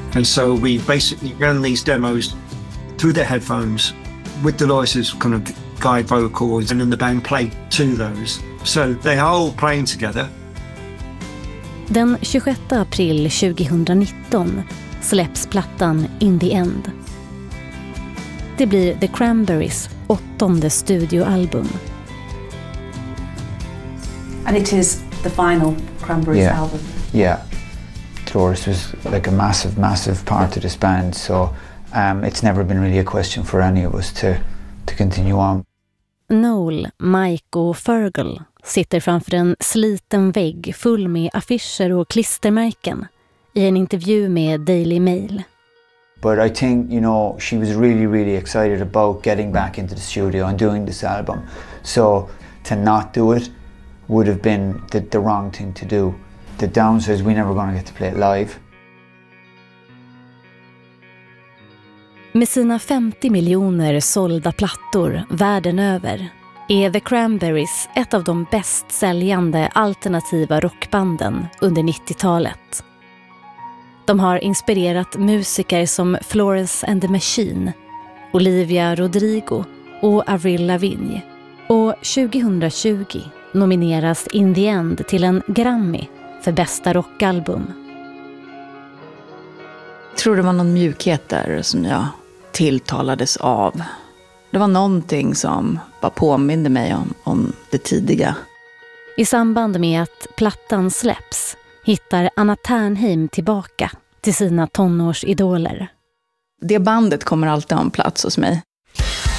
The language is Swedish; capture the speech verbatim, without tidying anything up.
And so we basically ran these demos through their headphones with Dolores' kind of guide vocals, and then the band played to those. So they are all playing together. Den tjugosjätte april tjugonitton släpps plattan In the End. Det blir The Cranberries åttonde studioalbum. And it is the final Cranberries yeah. album. Yeah. Dolores was like a massive, massive part of this band, so um, it's never been really a question for any of us to, to continue on. Noel, Mike och Fergal sitter framför en sliten vägg full med affischer och klistermärken i en intervju med Daily Mail. But I think, you know, she was really, really excited about getting back into the studio and doing this album. So to not do it would have been the, the wrong thing to do. The downside is we never going to get to play it live. Med sina femtio miljoner sålda plattor världen över är The Cranberries ett av de bäst säljande alternativa rockbanden under nittiotalet. De har inspirerat musiker som Florence and the Machine, Olivia Rodrigo och Avril Lavigne. Och tjugohundratjugo nomineras In the End till en Grammy för bästa rockalbum. Jag tror det var någon mjukhet där som jag tilltalades av. Det var någonting som bara påminde mig om, om det tidiga. I samband med att plattan släpps hittar Anna Ternheim tillbaka till sina tonårsidoler. Det bandet kommer alltid ha en plats hos mig.